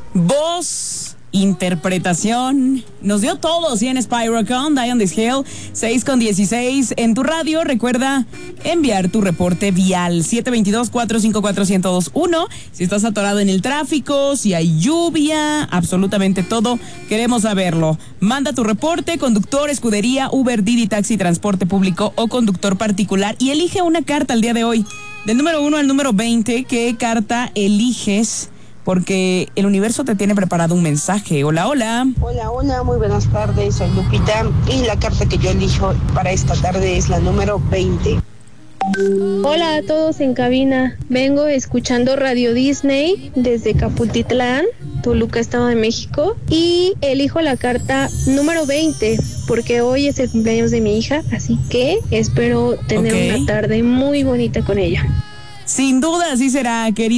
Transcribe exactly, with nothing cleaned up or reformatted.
Voz, interpretación, nos dio todo, ¿sí? En Spyrocon, Die on This Hill, seis con dieciséis en tu radio. Recuerda enviar tu reporte vial, siete dos dos, cuatro cinco cuatro, uno cero dos uno. Si estás atorado en el tráfico, si hay lluvia, absolutamente todo, queremos saberlo. Manda tu reporte, conductor, escudería, Uber, Didi, taxi, transporte público o conductor particular, y elige una carta el día de hoy, del número uno al número veinte. ¿Qué carta eliges? Porque el universo te tiene preparado un mensaje. Hola, hola. Hola, hola, muy buenas tardes, soy Lupita y la carta que yo elijo para esta tarde es la número veinte. Hola a todos en cabina, vengo escuchando Radio Disney desde Capultitlán, Toluca, Estado de México, y elijo la carta número veinte porque hoy es el cumpleaños de mi hija, así que espero tener okay. una tarde muy bonita con ella. Sin duda, así será, querida.